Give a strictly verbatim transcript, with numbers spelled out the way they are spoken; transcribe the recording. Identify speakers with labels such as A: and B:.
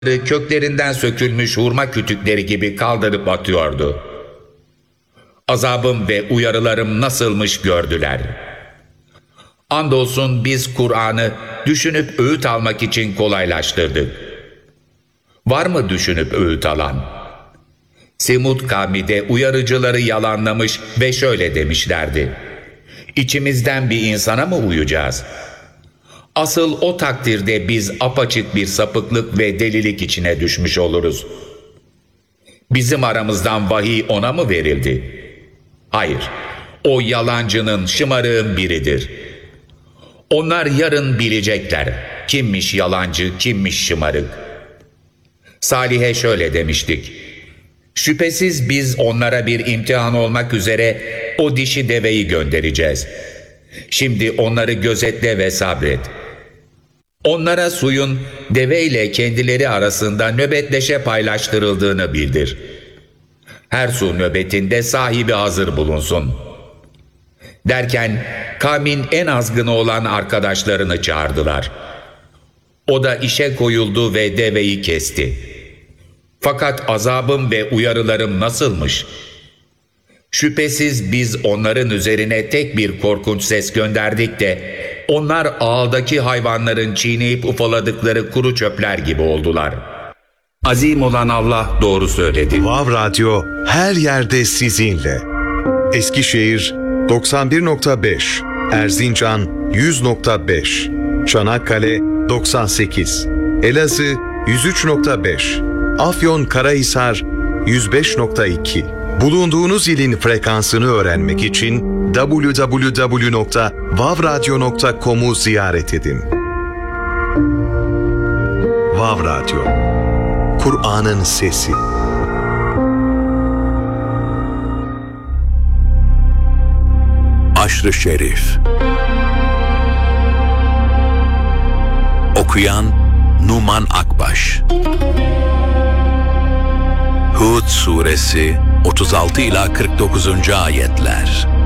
A: köklerinden sökülmüş hurma kütükleri gibi kaldırıp atıyordu. Azabım ve uyarılarım nasılmış gördüler. Andolsun biz Kur'an'ı düşünüp öğüt almak için kolaylaştırdık. Var mı düşünüp öğüt alan? Semud kavmi de uyarıcıları yalanlamış ve şöyle demişlerdi: İçimizden bir insana mı uyacağız? Asıl o takdirde biz apaçık bir sapıklık ve delilik içine düşmüş oluruz. Bizim aramızdan vahiy ona mı verildi? Hayır, o yalancının, şımarığın biridir. Onlar yarın bilecekler kimmiş yalancı, kimmiş şımarık. Salih'e şöyle demiştik: Şüphesiz biz onlara bir imtihan olmak üzere o dişi deveyi göndereceğiz. Şimdi onları gözetle ve sabret. Onlara suyun deve ile kendileri arasında nöbetleşe paylaştırıldığını bildir. Her su nöbetinde sahibi hazır bulunsun. Derken kavmin en azgını olan arkadaşlarını çağırdılar. O da işe koyuldu ve deveyi kesti. Fakat azabım ve uyarılarım nasılmış? Şüphesiz biz onların üzerine tek bir korkunç ses gönderdik de onlar ağıldaki hayvanların çiğneyip ufaladıkları kuru çöpler gibi oldular. Azim olan Allah doğru söyledi.
B: Vav Radyo her yerde sizinle. Eskişehir doksan bir nokta beş, Erzincan yüz nokta beş, Çanakkale doksan sekiz, Elazığ yüz üç nokta beş, Afyonkarahisar yüz beş nokta iki. Bulunduğunuz ilin frekansını öğrenmek için double-u double-u double-u nokta vav radyo nokta com'u ziyaret edin. Vav Radyo, Kur'an'ın sesi.
C: Aşr-ı Şerif. Okuyan Numan Akbaş. Hud Suresi otuz altı ila kırk dokuzuncu ayetler.